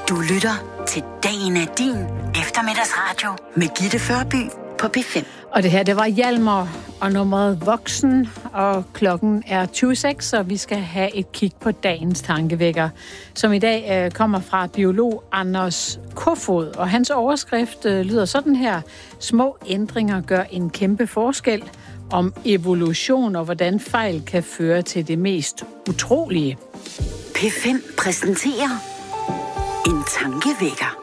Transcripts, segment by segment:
Du lytter til Dagen er din eftermiddagsradio med Gitte Førby på P5. Og det her, det var Hjalmar og nummeret Voksen, og klokken er 26, og vi skal have et kig på dagens tankevækker, som i dag kommer fra biolog Anders Kofod, og hans overskrift lyder sådan her: Små ændringer gør en kæmpe forskel, om evolution og hvordan fejl kan føre til det mest utrolige. P5 præsenterer en tankevækker.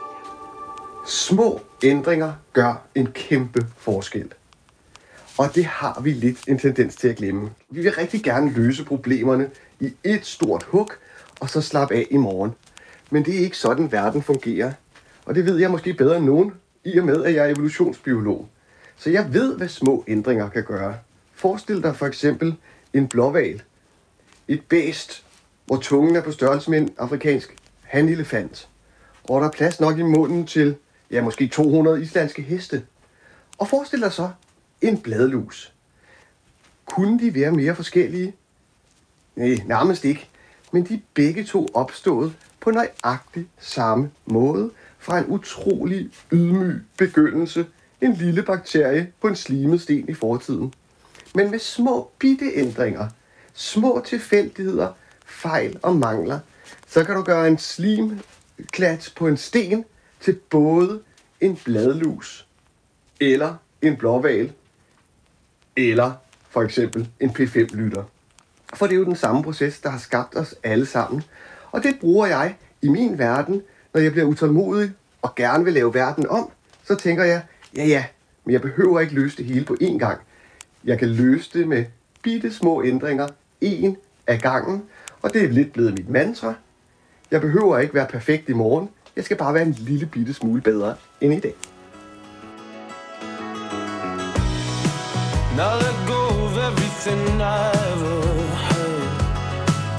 Små ændringer gør en kæmpe forskel. Og det har vi lidt en tendens til at glemme. Vi vil rigtig gerne løse problemerne i et stort hug, og så slappe af i morgen. Men det er ikke sådan, verden fungerer. Og det ved jeg måske bedre end nogen, i og med, at jeg er evolutionsbiolog. Så jeg ved, hvad små ændringer kan gøre. Forestil dig for eksempel en blåhval. Et bæst, hvor tungen er på størrelse med en afrikansk hanelefant. Og der er plads nok i munden til, ja, måske 200 islandske heste. Og forestil dig så en bladlus. Kunne de være mere forskellige? Nej, nærmest ikke. Men de er begge to opstået på nøjagtig samme måde fra en utrolig ydmyg begyndelse. En lille bakterie på en slimet sten i fortiden. Men med små bitte ændringer, små tilfældigheder, fejl og mangler, så kan du gøre en slimklat på en sten til både en bladlus, eller en blåhval, eller for eksempel en P5-lytter. For det er jo den samme proces, der har skabt os alle sammen. Og det bruger jeg i min verden, når jeg bliver utålmodig og gerne vil lave verden om. Så tænker jeg, ja, men jeg behøver ikke løse det hele på én gang. Jeg kan løse det med bitte små ændringer, en af gangen. Og det er lidt blevet mit mantra. Jeg behøver ikke være perfekt i morgen. Jeg skal bare være en lille bitte smule bedre end i dag. Når